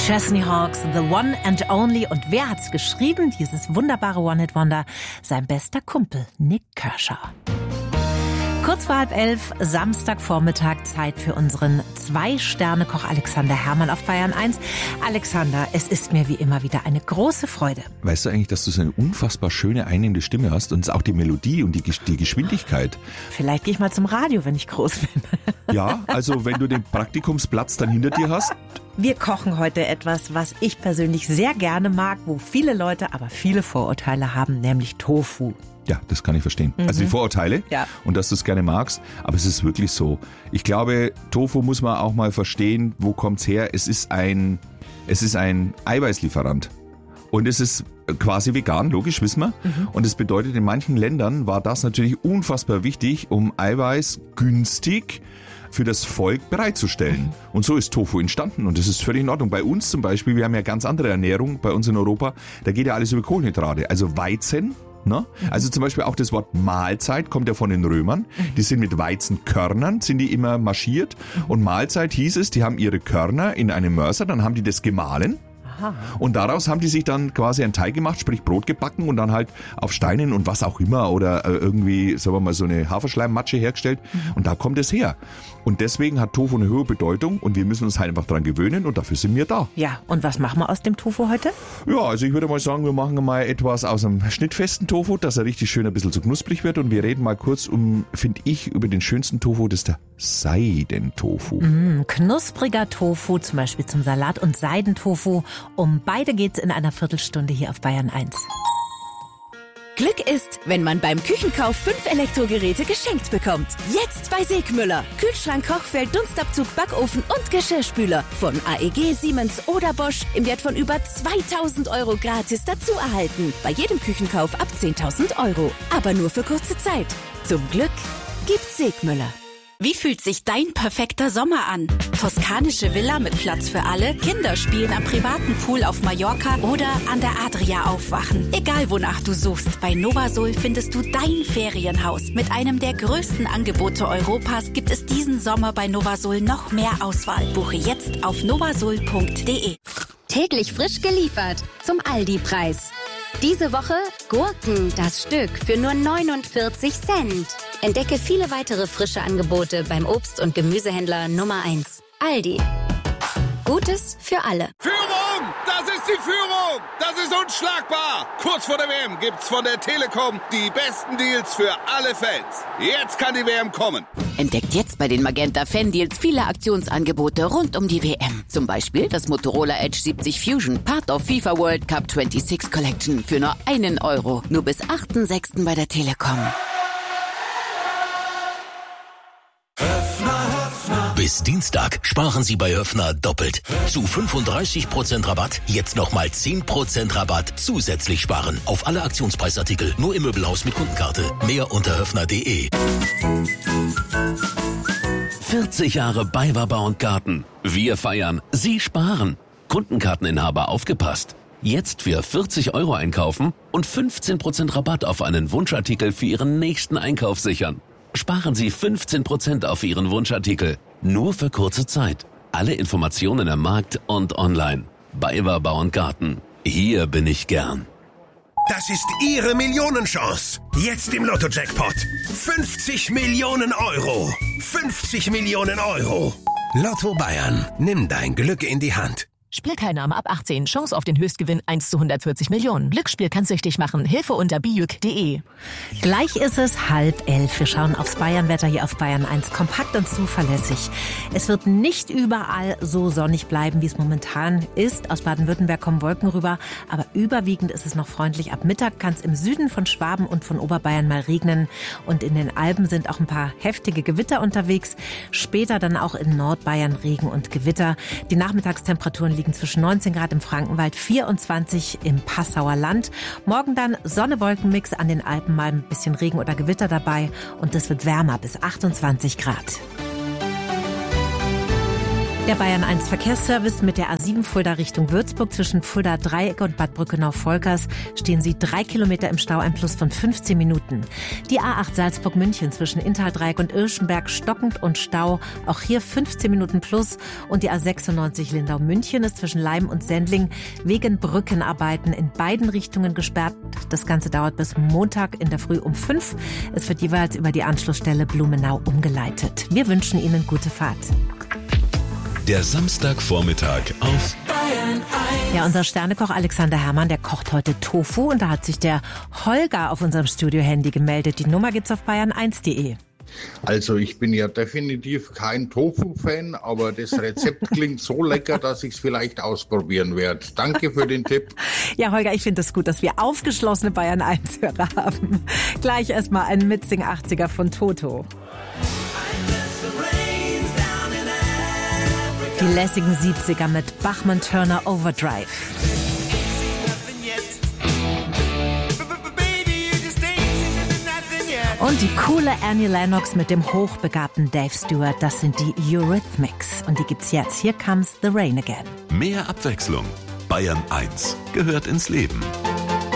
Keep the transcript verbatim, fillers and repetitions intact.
Chesney Hawkes, The One and Only. Und wer hat's geschrieben? Dieses wunderbare One-Hit-Wonder. Sein bester Kumpel, Nik Kershaw. Kurz vor halb elf, Samstagvormittag, Zeit für unseren Zwei-Sterne-Koch Alexander Herrmann auf Bayern eins. Alexander, es ist mir wie immer wieder eine große Freude. Weißt du eigentlich, dass du so eine unfassbar schöne, einnehmende Stimme hast und auch die Melodie und die, die Geschwindigkeit? Vielleicht gehe ich mal zum Radio, wenn ich groß bin. Ja, also wenn du den Praktikumsplatz dann hinter dir hast. Wir kochen heute etwas, was ich persönlich sehr gerne mag, wo viele Leute aber viele Vorurteile haben, nämlich Tofu. Ja, das kann ich verstehen. Mhm. Also die Vorurteile ja. Und dass du es gerne magst, aber es ist wirklich so. Ich glaube, Tofu muss man auch mal verstehen, wo kommt's her? Es ist ein, es ist ein Eiweißlieferant. Und es ist quasi vegan, logisch, wissen wir. Mhm. Und es bedeutet, in manchen Ländern war das natürlich unfassbar wichtig, um Eiweiß günstig für das Volk bereitzustellen. Mhm. Und so ist Tofu entstanden und das ist völlig in Ordnung. Bei uns zum Beispiel, wir haben ja ganz andere Ernährung bei uns in Europa, da geht ja alles über Kohlenhydrate. Also Weizen, ne? Mhm. Also zum Beispiel auch das Wort Mahlzeit kommt ja von den Römern. Die sind mit Weizenkörnern, sind die immer marschiert. Mhm. Und Mahlzeit hieß es, die haben ihre Körner in einem Mörser, dann haben die das gemahlen. Und daraus haben die sich dann quasi einen Teig gemacht, sprich Brot gebacken und dann halt auf Steinen und was auch immer oder irgendwie, sagen wir mal, so eine Haferschleimmatsche hergestellt. Mhm. Und da kommt es her. Und deswegen hat Tofu eine hohe Bedeutung und wir müssen uns halt einfach dran gewöhnen und dafür sind wir da. Ja, und was machen wir aus dem Tofu heute? Ja, also ich würde mal sagen, wir machen mal etwas aus einem schnittfesten Tofu, dass er richtig schön ein bisschen so knusprig wird und wir reden mal kurz um, finde ich, über den schönsten Tofu, das ist der Seidentofu. Mm, knuspriger Tofu, zum Beispiel zum Salat und Seidentofu. Um beide geht's in einer Viertelstunde hier auf Bayern eins. Glück ist, wenn man beim Küchenkauf fünf Elektrogeräte geschenkt bekommt. Jetzt bei Segmüller. Kühlschrank, Kochfeld, Dunstabzug, Backofen und Geschirrspüler. Von A E G, Siemens oder Bosch im Wert von über zweitausend Euro gratis dazu erhalten. Bei jedem Küchenkauf ab zehntausend Euro. Aber nur für kurze Zeit. Zum Glück gibt's Segmüller. Wie fühlt sich dein perfekter Sommer an? Toskanische Villa mit Platz für alle, Kinder spielen am privaten Pool auf Mallorca oder an der Adria aufwachen. Egal wonach du suchst, bei Novasol findest du dein Ferienhaus. Mit einem der größten Angebote Europas gibt es diesen Sommer bei Novasol noch mehr Auswahl. Buche jetzt auf novasol punkt de. Täglich frisch geliefert zum Aldi-Preis. Diese Woche Gurken, das Stück, für nur neunundvierzig Cent. Entdecke viele weitere frische Angebote beim Obst- und Gemüsehändler Nummer eins. Aldi. Gutes für alle. Führung! Das ist die Führung! Das ist unschlagbar! Kurz vor der W M gibt's von der Telekom die besten Deals für alle Fans. Jetzt kann die W M kommen. Entdeckt jetzt bei den Magenta Fan Deals viele Aktionsangebote rund um die W M. Zum Beispiel das Motorola Edge siebzig Fusion, Part of FIFA World Cup sechsundzwanzig Collection für nur einen Euro. Nur bis achten sechsten bei der Telekom. Bis Dienstag sparen Sie bei Höffner doppelt. Zu fünfunddreißig Prozent Rabatt, jetzt nochmal zehn Prozent Rabatt zusätzlich sparen. Auf alle Aktionspreisartikel, nur im Möbelhaus mit Kundenkarte. Mehr unter höffner punkt de. vierzig Jahre BayWa Bau und Garten. Wir feiern, Sie sparen. Kundenkarteninhaber aufgepasst. Jetzt für vierzig Euro einkaufen und fünfzehn Prozent Rabatt auf einen Wunschartikel für Ihren nächsten Einkauf sichern. Sparen Sie fünfzehn Prozent auf Ihren Wunschartikel. Nur für kurze Zeit. Alle Informationen am Markt und online. BayWa Bau und Garten. Hier bin ich gern. Das ist Ihre Millionenchance. Jetzt im Lotto-Jackpot. fünfzig Millionen Euro. fünfzig Millionen Euro. Lotto Bayern. Nimm dein Glück in die Hand. Spielteilnahme ab achtzehn. Chance auf den Höchstgewinn eins zu hundertvierzig Millionen. Glücksspiel kann süchtig machen. Hilfe unter bijuk punkt de. Gleich ist es halb elf. Wir schauen aufs Bayernwetter hier auf Bayern eins. Kompakt und zuverlässig. Es wird nicht überall so sonnig bleiben, wie es momentan ist. Aus Baden-Württemberg kommen Wolken rüber. Aber überwiegend ist es noch freundlich. Ab Mittag kann es im Süden von Schwaben und von Oberbayern mal regnen. Und in den Alpen sind auch ein paar heftige Gewitter unterwegs. Später dann auch in Nordbayern Regen und Gewitter. Die Nachmittagstemperaturen liegen zwischen neunzehn Grad im Frankenwald, vierundzwanzig im Passauer Land. Morgen dann Sonne-Wolken-Mix, an den Alpen mal ein bisschen Regen oder Gewitter dabei und es wird wärmer bis achtundzwanzig Grad. Der Bayern eins Verkehrsservice mit der A sieben Fulda Richtung Würzburg. Zwischen Fulda Dreieck und Bad Brückenau-Volkers stehen Sie drei Kilometer im Stau, ein Plus von fünfzehn Minuten. Die A acht Salzburg-München zwischen Inntal-Dreieck und Irschenberg stockend und Stau. Auch hier fünfzehn Minuten plus. Und die A sechsundneunzig Lindau-München ist zwischen Leim und Sendling wegen Brückenarbeiten in beiden Richtungen gesperrt. Das Ganze dauert bis Montag in der Früh um fünf. Es wird jeweils über die Anschlussstelle Blumenau umgeleitet. Wir wünschen Ihnen gute Fahrt. Der Samstagvormittag auf Bayern eins. Ja, unser Sternekoch Alexander Herrmann, der kocht heute Tofu. Und da hat sich der Holger auf unserem Studio-Handy gemeldet. Die Nummer gibt's auf bayern eins punkt de. Also ich bin ja definitiv kein Tofu-Fan, aber das Rezept klingt so lecker, dass ich es vielleicht ausprobieren werde. Danke für den Tipp. Ja, Holger, ich finde es gut, dass wir aufgeschlossene Bayern eins Hörer haben. Gleich erstmal ein Mitsing achtziger von Toto. Die lässigen siebziger mit Bachmann-Turner Overdrive. Und die coole Annie Lennox mit dem hochbegabten Dave Stewart, das sind die Eurythmics. Und die gibt's jetzt. Here comes the rain again. Mehr Abwechslung. Bayern eins gehört ins Leben.